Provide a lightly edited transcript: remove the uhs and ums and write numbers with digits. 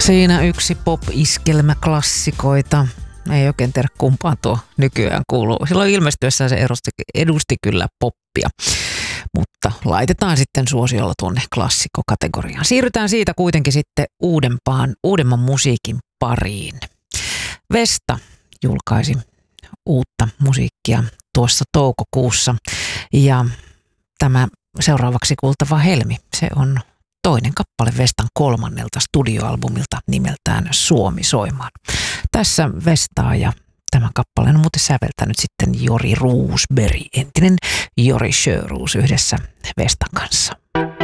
Siinä yksi pop-iskelmäklassikoita. Ei oikein tiedä kumpaan tuo nykyään kuuluu. Silloin ilmestyessään se edusti kyllä poppia, mutta laitetaan sitten suosiolla tuonne klassikkokategoriaan. Siirrytään siitä kuitenkin sitten uudemman musiikin pariin. Vesta julkaisi uutta musiikkia tuossa toukokuussa ja tämä seuraavaksi kuultava Helmi, se on toinen kappale Vestan 3. studioalbumilta nimeltään Suomi soimaan. Tässä Vestaa ja tämän kappaleen on muuten säveltänyt sitten Jori Roosberg, entinen Jori Sjöroos yhdessä Vestan kanssa.